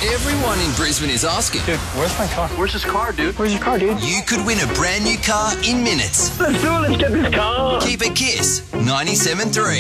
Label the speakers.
Speaker 1: Everyone in Brisbane is asking.
Speaker 2: Dude, where's my car?
Speaker 3: Where's his car, dude?
Speaker 2: Where's your car, dude?
Speaker 1: You could win a brand new car in minutes.
Speaker 3: Let's do it. Let's get this car.
Speaker 1: Keep it Kiss 97.3.